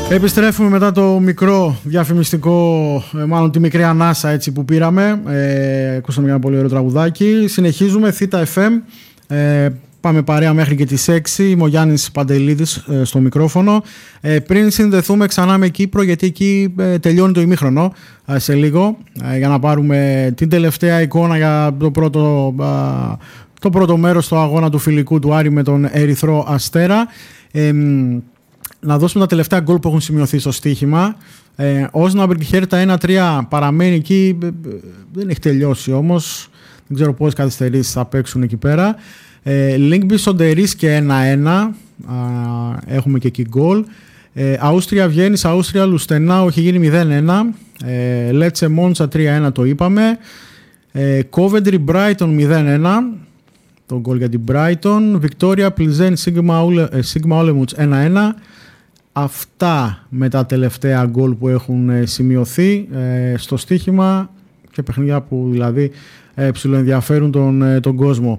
Επιστρέφουμε μετά το μικρό διαφημιστικό, μάλλον τη μικρή ανάσα έτσι που πήραμε. Ακούσαμε ένα πολύ ωραίο τραγουδάκι. Συνεχίζουμε, Θήτα FM. Πάμε παρέα μέχρι και τις 6. Είμαι ο Γιάννης Παντελίδης στο μικρόφωνο. Πριν συνδεθούμε ξανά με Κύπρο, γιατί εκεί τελειώνει το ημίχρονο σε λίγο, για να πάρουμε την τελευταία εικόνα για το πρώτο μέρος του αγώνα του φιλικού του Άρη με τον Ερυθρό Αστέρα. Να δώσουμε τα τελευταία γκολ που έχουν σημειωθεί στο στοίχημα. Όσναμπεργκ Χέρτα 1-3 παραμένει εκεί. Δεν έχει τελειώσει όμως. Δεν ξέρω πόσες καθυστερήσεις θα παίξουν εκεί πέρα. Λίνκμπι Σοντερίς και 1-1. Έχουμε και εκεί γκολ. Αούστρια Βιέννης, Αούστρια Λουστενάου έχει γίνει 0-1. Λέτσε Μόντσα 3-1 το είπαμε. Κόβεντρι Μπράιτον 0-1. Το γκολ για την Brighton. Βικτόρια Πλιζέν Σίγμα Όλεμουτς 1-1. Αυτά με τα τελευταία γκολ που έχουν σημειωθεί στο στοίχημα και παιχνίδια που δηλαδή ψιλοενδιαφέρουν τον κόσμο.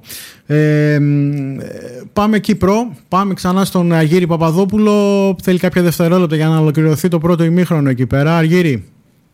Πάμε Κύπρο, πάμε ξανά στον Αργύρη Παπαδόπουλο. Θέλει κάποια δευτερόλεπτα για να ολοκληρωθεί το πρώτο ημίχρονο εκεί πέρα. Αργύρη.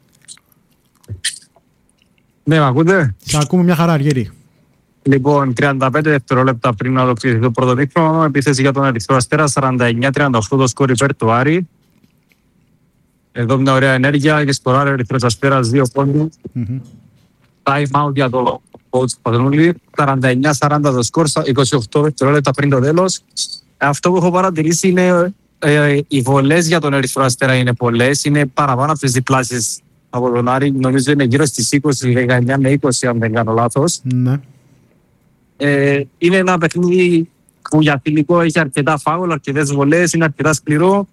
Ναι, με ακούτε? Σε ακούμε μια χαρά, Αργύρη. Λοιπόν, 35 δευτερόλεπτα πριν να ολοκληρωθεί το πρώτο ημίχρονο, επίθεση για τον Ερυθρό Αστέρα, 49-38 το σκορ υπέρ του Άρη. Εδώ μια ωραία ενέργεια και σκοράρει ο Ερυθρός Αστέρας 2 πόντους. Time out για το coach Παδνούλη, 49-40 το σκορ, 28 δευτερόλεπτα πριν το τέλος. Αυτό που έχω παρατηρήσει είναι οι βολές για τον Ερυθρό Αστέρα είναι πολλές, είναι παραπάνω από τις διπλάσεις από τον Άρη. Νομίζω είναι γύρω στις 19 με 20 αν δεν κάνω λάθος. Ναι. Είναι ένα παιχνίδι που για φιλικό έχει αρκετά φάουλ, αρκετές βολές, είναι αρκετά σκληρό.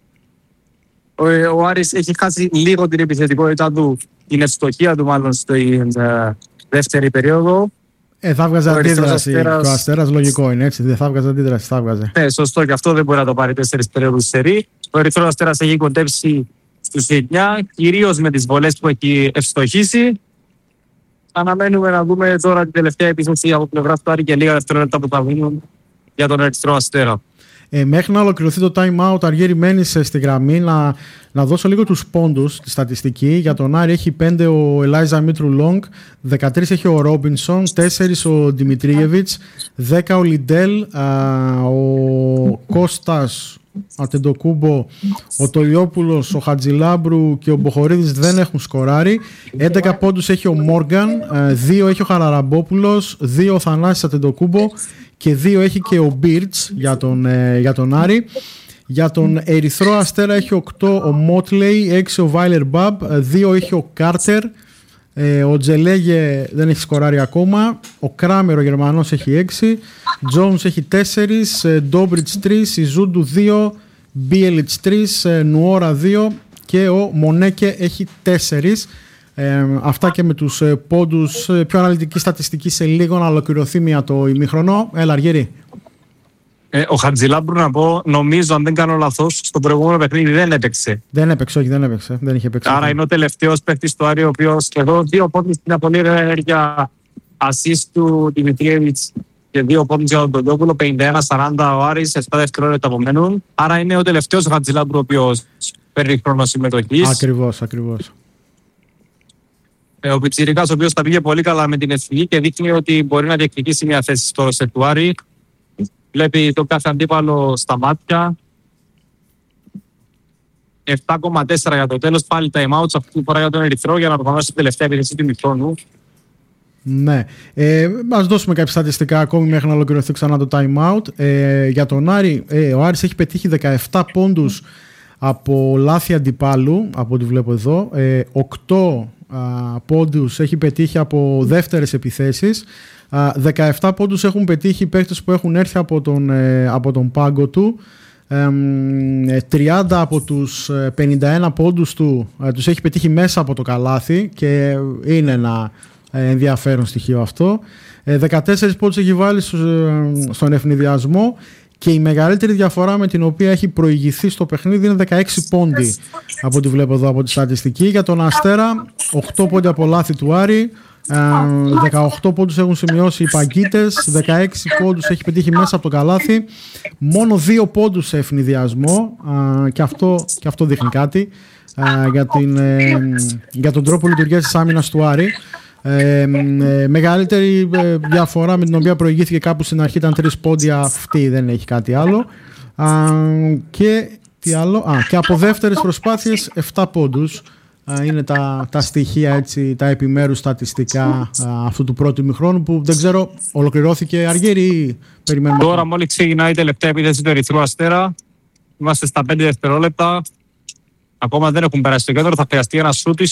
Ο Άρης έχει χάσει λίγο την επιθετικότητα του, την ευστοχία του μάλλον στη δεύτερη περίοδο. Θα βγάζει αντίδραση. Ο Αστέρας λογικό είναι έτσι, δεν θα βγάζει αντίδραση, θα βγάζει. Ναι, σωστό, και αυτό δεν μπορεί να το πάρει 4 περίοδους σερί. Ο Ερυθρός Αστέρας έχει κοντέψει στους 9, κυρίως με τις βολές που έχει ευστοχήσει. Αναμένουμε να δούμε τώρα την τελευταία επίθεση από πλευρά του Άρη και λίγα δευτερόλεπτα που θα βγουν για τον Ερυθρό Αστέρα. Μέχρι να ολοκληρωθεί το time out, Αργύρη, μένεις στη γραμμή να δώσω λίγο τους πόντους, τη στατιστική. Για τον Άρη έχει 5 ο Ελάιζα Μήτρου Λόγκ, 13 έχει ο Ρόμπινσον, 4 ο Δημητρίεβιτς, 10 ο Λιντέλ, ο Κώστας Ατεντοκούμπο, ο Τολιόπουλος, ο Χατζηλάμπρου και ο Μποχορίδης δεν έχουν σκοράρει. 11 πόντους έχει ο Μόργαν, 2 έχει ο Χαραραμπόπουλος, 2 ο Θανάσης Ατεντοκούμπο και 2 έχει και ο Μπίρτς για τον Άρη. Για τον Ερυθρό Αστέρα έχει 8 ο Μότλεϊ, 6 ο Βάιλερ Μπαμπ, 2 έχει ο Κάρτερ, ο Τζελέγε δεν έχει σκοράρει ακόμα, ο Κράμερ ο Γερμανός έχει 6, Τζόνς έχει 4, Ντόμπριτς 3, Ιζούντου 2, Μπίελιτς 3, Νουόρα 2 και ο Μονέκε έχει 4. Αυτά και με τους πόντους. Πιο αναλυτική στατιστική σε λίγο να ολοκληρωθεί μια το ημίχρονο. Έλα Αργύρη. Ο Χατζηλάμπρου, να πω, νομίζω αν δεν κάνω λάθος, στο προηγούμενο παιχνίδι δεν έπαιξε. Δεν έπαιξε, όχι, δεν έπαιξε. Δεν είχε παίξει. Άρα είναι ο τελευταίος παίκτης του Άρη, ο οποίος εδώ 2 πόντους στην πολύ ενέργεια ασίστ του Δημητρίεβιτς και 2 πόντους για τον Τοντόπουλο, 51-40 ο Άρης, 7 δευτερόλεπτα απομένουν. Άρα είναι ο τελευταίος ο Χατζηλάμπρου, ο οποίος παίρνει χρόνο συμμετοχής. Ακριβώς. Ο Πιτσιρικάς, ο οποίος τα πήγε πολύ καλά με την εθνική και δείχνει ότι μπορεί να διεκδικήσει μια θέση στο ρόστερ του Άρη. Βλέπει το κάθε αντίπαλο στα μάτια. 7,4 για το τέλος. Πάλι time out αυτή τη φορά για τον Ερυθρό για να προχωρήσει την τελευταία επίθεση του ημιχρόνου. Ναι. Ας δώσουμε κάποια στατιστικά ακόμη μέχρι να ολοκληρωθεί ξανά το time out. Για τον Άρη, ο Άρης έχει πετύχει 17 πόντους από λάθη αντιπάλου, από ό,τι βλέπω εδώ. 8 πόντους έχει πετύχει από δεύτερες επιθέσεις. 17 πόντους έχουν πετύχει οι παίκτες που έχουν έρθει από τον πάγκο του. 30 από τους 51 πόντους του τους έχει πετύχει μέσα από το καλάθι και είναι ένα ενδιαφέρον στοιχείο αυτό. 14 πόντους έχει βάλει στον ευνηδιασμό και η μεγαλύτερη διαφορά με την οποία έχει προηγηθεί στο παιχνίδι είναι 16 πόντι από ό,τι βλέπω εδώ από τη στατιστική. Για τον Αστέρα 8 πόντι από λάθη του Άρη, 18 πόντους έχουν σημειώσει οι Παγκίτες, 16 πόντους έχει πετύχει μέσα από το καλάθι, μόνο 2 πόντους σε ευνηδιασμό, και αυτό δείχνει κάτι για τον τρόπο λειτουργίας της άμυνας του Άρη. Μεγαλύτερη διαφορά με την οποία προηγήθηκε κάπου στην αρχή ήταν 3 πόντια, αυτή δεν έχει κάτι άλλο. Και τι άλλο, και από δεύτερες προσπάθειες 7 πόντους. Είναι τα στοιχεία, έτσι, τα επιμέρους στατιστικά αυτού του πρώτου ημιχρόνου, που δεν ξέρω, ολοκληρώθηκε αργύρι ή περιμένουμε? Τώρα μόλις ξεκινάει η τελευταία επίθεση του Ερυθρού Αστέρα. Είμαστε στα 5 δευτερόλεπτα. Ακόμα δεν έχουν περάσει το κέντρο. Θα χρειαστεί ένα σούτ